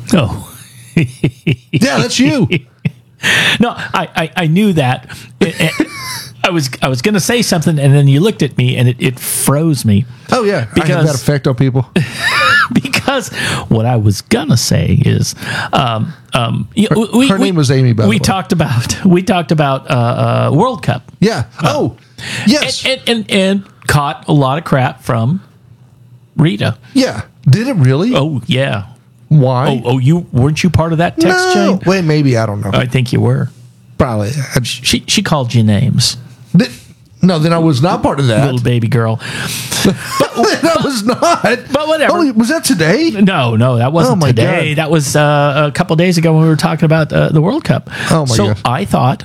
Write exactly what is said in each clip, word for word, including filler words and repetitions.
Oh. Yeah, that's you. No, I, I, I knew that. It, it, I was I was going to say something, and then you looked at me, and it, it froze me. Oh, yeah. Because, I have that effect on people. Because what I was going to say is... Um, um, her we, her we, name was Amy, by the we way. Talked about, we talked about uh, uh, World Cup. Yeah. Oh, yes. And, and, and, and caught a lot of crap from Rita. Yeah. Did it really? Oh, yeah. Why? Oh, oh, you weren't you part of that text no. chain? Wait, maybe. I don't know. I think you were. Probably. I, She she called you names, Did, no, then I was not part of that. little baby girl. Then I was not. But whatever. Oh, was that today? No, no, that wasn't Oh, my today. God. That was uh, a couple days ago when we were talking about uh, the World Cup. Oh, my so God. I thought,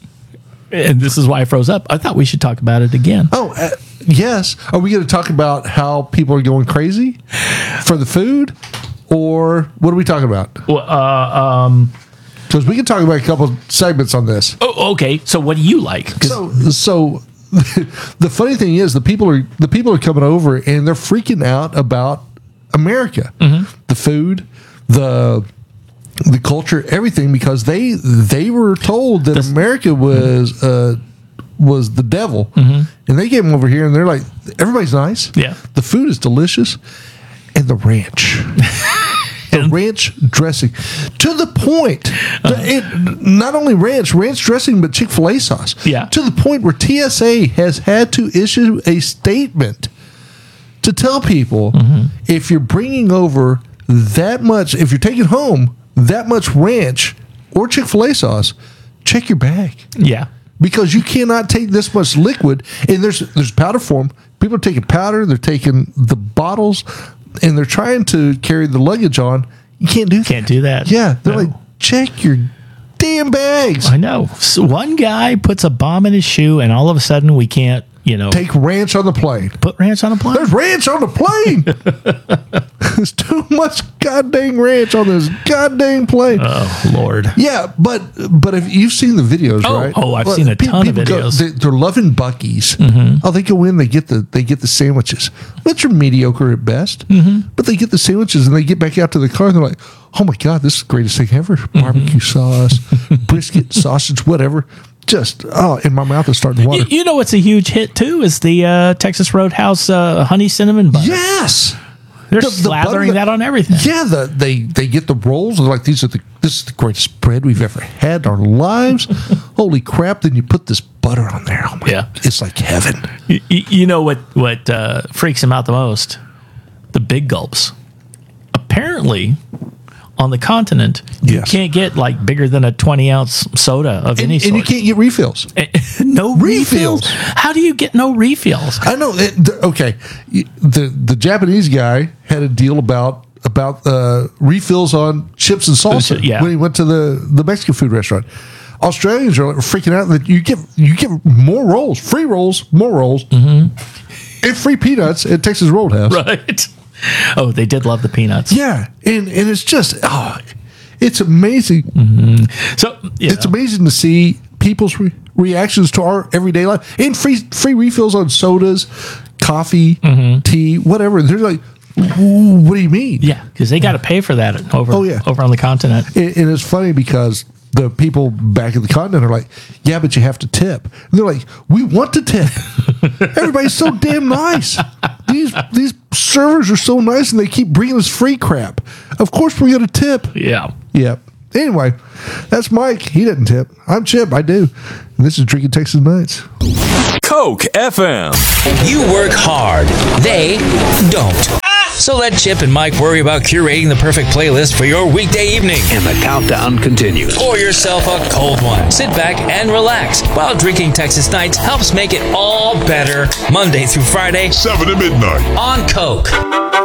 and this is why I froze up. I thought we should talk about it again. Oh, uh, yes. Are we going to talk about how people are going crazy for the food? Or what are we talking about? Well, uh, um, Because we can talk about a couple segments on this. oh, okay. So what do you like? 'Cause- So, so the funny thing is, the people are the people are coming over and they're freaking out about America, the food, the the culture, everything, because they they were told that America was uh, was the devil, and they came over here and they're like, everybody's nice, Yeah. the food is delicious, and the ranch. The ranch dressing to the point, it, not only ranch, ranch dressing, but Chick-fil-A sauce. Yeah. To the point where T S A has had to issue a statement to tell people if you're bringing over that much, if you're taking home that much ranch or Chick-fil-A sauce, check your bag. yeah. Because you cannot take this much liquid, and there's there's powder form. People are taking powder, they're taking the bottles, and they're trying to carry the luggage on. You can't do that. Can't do that. Yeah, they're No. like, check your damn bags. I know. So one guy puts a bomb in his shoe, and all of a sudden we can't, you know, Take ranch on the plane. put ranch on a plane. There's ranch on the plane. There's too much goddamn ranch on this goddamn plane. Oh Lord. Yeah, but but if you've seen the videos, Oh, right? oh, I've Well, seen a pe- ton of people go- videos. they, they're loving Buc-ee's. Mm-hmm. Oh, they go in, they get the they get the sandwiches, which are mediocre at best. Mm-hmm. But they get the sandwiches and they get back out to the car and they're like, "Oh my god, this is the greatest thing ever! Barbecue sauce, brisket, sausage, whatever." Just oh, and my mouth is starting to water. You, you know what's a huge hit too is the uh, Texas Roadhouse uh, honey cinnamon butter. Yes. They're The- the butter slathering that- that on everything. Yeah, the, they they get the rolls. They're like, these are the this is the greatest bread we've ever had in our lives. Holy crap! Then you put this butter on there. Oh my, Yeah. it's like heaven. You, you know what what uh, freaks him out the most? The big gulps. Apparently, on the continent, you Yes. can't get like bigger than a twenty ounce soda of And, any and sort. you can't get refills. no refills. Refills. How do you get no refills? I know. It, the, okay, the the Japanese guy had a deal about about uh, refills on chips and salsa Yeah. when he went to the, the Mexican food restaurant. Australians are like freaking out that you get you get more rolls, free rolls, more rolls, and free peanuts at Texas Roadhouse. Right. Oh, they did love the peanuts. Yeah, and and it's just oh, it's amazing. So you It's know, amazing to see people's re- reactions to our everyday life and free free refills on sodas, coffee, tea, whatever. They're like, "Ooh, what do you mean?" yeah, because they got to pay for that over. Oh, yeah. over on the continent. And, and it's funny because the people back at the continent are like, "Yeah, but you have to tip." And they're like, "We want to tip." Everybody's so damn nice. These these servers are so nice, and they keep bringing us free crap. Of course, we're going to tip. Yeah. Yep. Anyway, that's Mike. He doesn't tip. I'm Chip. I do. And this is Drinking Texas Nights. Coke F M. You work hard. They don't. So let Chip and Mike worry about curating the perfect playlist for your weekday evening. And the countdown continues. Pour yourself a cold one. Sit back and relax while Drinking Texas Nights helps make it all better Monday through Friday seven to midnight. on Coke.